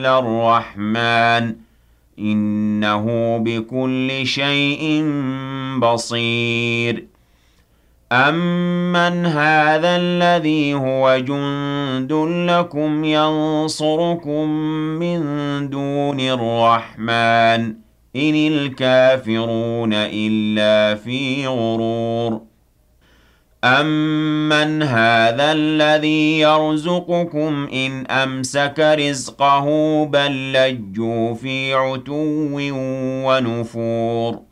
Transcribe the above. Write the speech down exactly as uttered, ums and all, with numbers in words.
الرحمن إنه بكل شيء بصير أَمَّنْ هَٰذَا الَّذِي هُوَ جُندٌ لَّكُمْ يَنصُرُكُم مِّن دُونِ الرَّحْمَٰنِ ۚ إِنِ الْكَافِرُونَ إِلَّا فِي غُرُورٍ أَمَّنْ هَٰذَا الَّذِي يَرْزُقُكُمْ إِنْ أَمْسَكَ رِزْقَهُ بَل لَّجُّوا فِي عُتُوٍّ وَنُفُورٍ